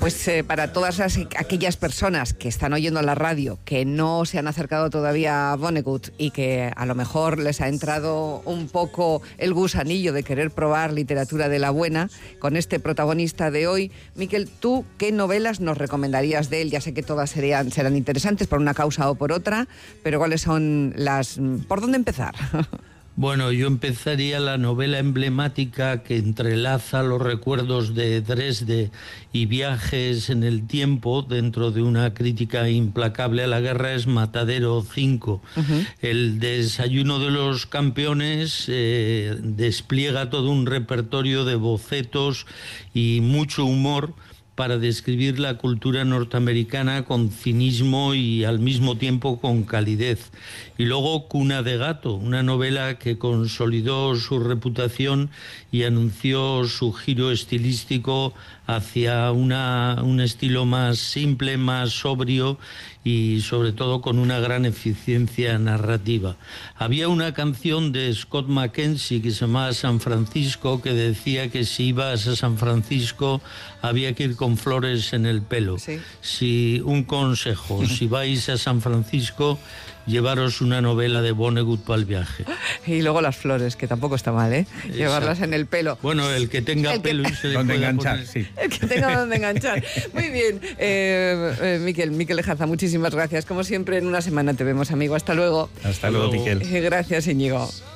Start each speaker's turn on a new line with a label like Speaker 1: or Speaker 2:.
Speaker 1: Pues para todas aquellas personas que están oyendo la radio, que no se han acercado todavía a Vonnegut y que a lo mejor les ha entrado un poco el gusanillo de querer probar literatura de la buena, con este protagonista de hoy, Miquel, ¿tú qué novelas nos recomendarías de él? Ya sé que todas serán interesantes por una causa o por otra, pero ¿cuáles son las...? ¿Por dónde empezar?
Speaker 2: Bueno, yo empezaría la novela emblemática que entrelaza los recuerdos de Dresde y viajes en el tiempo dentro de una crítica implacable a la guerra, es Matadero 5. El desayuno de los campeones despliega todo un repertorio de bocetos y mucho humor para describir la cultura norteamericana con cinismo y al mismo tiempo con calidez. Y luego Cuna de Gato, una novela que consolidó su reputación y anunció su giro estilístico hacia un estilo más simple, más sobrio y sobre todo con una gran eficiencia narrativa. Había una canción de Scott McKenzie que se llamaba San Francisco, que decía que si ibas a San Francisco había que ir con flores en el pelo. Sí. Un consejo, si vais a San Francisco, llevaros una novela de Vonnegut para el viaje.
Speaker 1: Y luego las flores, que tampoco está mal, ¿eh? Exacto. Llevarlas en el pelo.
Speaker 2: Bueno, el que tenga pelo y se le
Speaker 3: donde
Speaker 2: pueda
Speaker 3: enganchar,
Speaker 2: poner.
Speaker 3: sí.
Speaker 1: El que tenga donde enganchar. Muy bien. Miquel Lejarza, muchísimas gracias. Como siempre, en una semana te vemos, amigo. Hasta luego.
Speaker 3: Hasta luego, Miquel.
Speaker 1: Gracias, Íñigo.